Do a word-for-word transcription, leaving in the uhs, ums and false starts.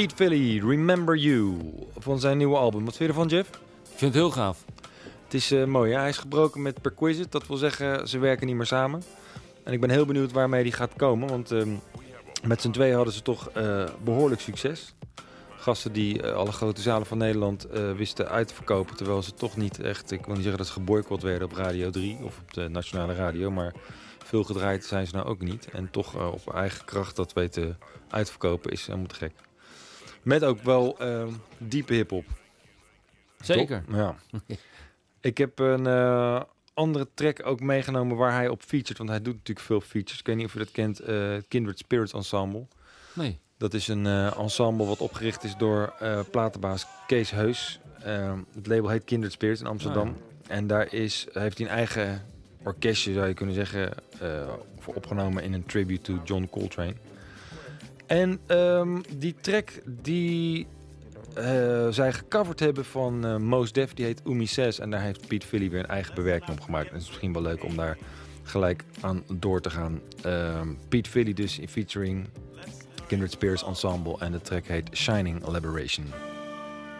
Pete Philly, Remember You, van zijn nieuwe album. Wat vind je ervan, Jeff? Ik vind het heel gaaf. Het is uh, mooi, ja? Hij is gebroken met Perquisite. Dat wil zeggen, ze werken niet meer samen. En ik ben heel benieuwd waarmee die gaat komen. Want uh, met z'n tweeën hadden ze toch uh, behoorlijk succes. Gasten die uh, alle grote zalen van Nederland uh, wisten uit te verkopen. Terwijl ze toch niet echt, ik wil niet zeggen dat ze geboycott werden op Radio drie of op de nationale radio. Maar veel gedraaid zijn ze nou ook niet. En toch uh, op eigen kracht dat weten uitverkopen is helemaal te gek. Met ook wel uh, diepe hiphop. Zeker. Top? Ja. Ik heb een uh, andere track ook meegenomen waar hij op featured. Want hij doet natuurlijk veel features. Ik weet niet of je dat kent. Uh, Kindred Spirits Ensemble. Nee. Dat is een uh, ensemble wat opgericht is door uh, platenbaas Kees Heus. Uh, het label heet Kindred Spirits in Amsterdam. Oh, ja. En daar is, heeft hij een eigen orkestje, zou je kunnen zeggen, uh, voor opgenomen in een tribute to John Coltrane. En um, die track die uh, zij gecoverd hebben van uh, Mos Def, die heet Umi Says. En daar heeft Pete Philly weer een eigen bewerking op gemaakt. En het is misschien wel leuk om daar gelijk aan door te gaan. Uh, Pete Philly dus in featuring Kindred Spirits Ensemble en de track heet Shining Elaboration.